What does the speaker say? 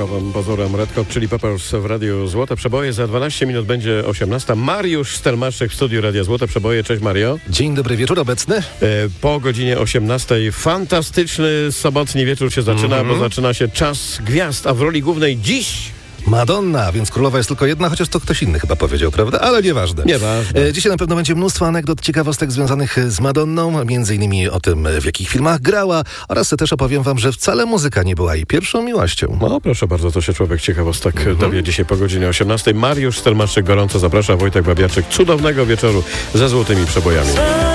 Rokowym pozorem Red Hot Chili Peppers w Radiu Złote Przeboje. Za 12 minut będzie 18. Mariusz Stelmaszczyk w studiu Radia Złote Przeboje. Cześć Mario. Dzień dobry wieczór obecny. Po godzinie 18 fantastyczny sobotni wieczór się zaczyna, bo zaczyna się Czas Gwiazd, a w roli głównej dziś Madonna, więc królowa jest tylko jedna, chociaż to ktoś inny chyba powiedział, prawda? Ale nieważne. Nieważne. Dzisiaj na pewno będzie mnóstwo anegdot, ciekawostek związanych z Madonną, między innymi o tym, w jakich filmach grała, oraz też opowiem wam, że wcale muzyka nie była jej pierwszą miłością. No proszę bardzo, to się człowiek ciekawostek dowie dzisiaj po godzinie 18. Mariusz Stelmaszczyk gorąco zaprasza, Wojtek Babiarczyk. Cudownego wieczoru ze złotymi przebojami.